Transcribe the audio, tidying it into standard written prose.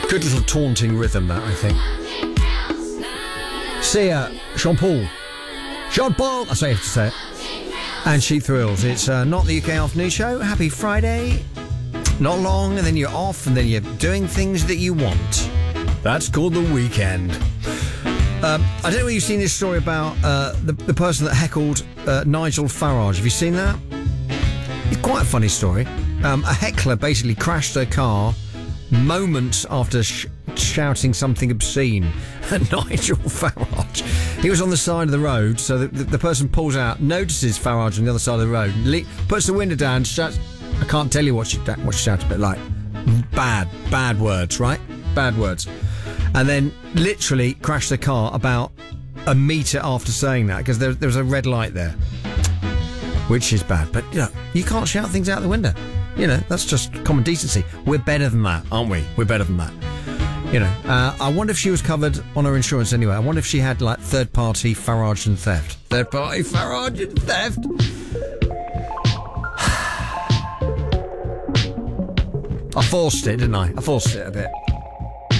Good little taunting rhythm, that, I think. Sia, Jean-Paul. Jean-Paul, that's how you have to say it. And Sheep Thrills. It's not the UK afternoon show. Happy Friday. Not long, and then you're off, and then you're doing things that you want. That's called the weekend. I don't know whether you've seen this story about the person that heckled Nigel Farage. Have you seen that? It's quite a funny story. A heckler basically crashed their car moments after shouting something obscene at Nigel Farage. He was on the side of the road, so the person pulls out, notices Farage on the other side of the road, puts the window down, shouts, I can't tell you what she shouted, but like, bad words, right? Bad words. And then literally crashed the car about a metre after saying that, because there was a red light there. Which is bad, but you can't shout things out the window. That's just common decency. We're better than that, aren't we? We're better than that. I wonder if she was covered on her insurance anyway. I wonder if she had, like, third-party Farage and theft. Third-party Farage and theft? I forced it, didn't I? I forced it a bit.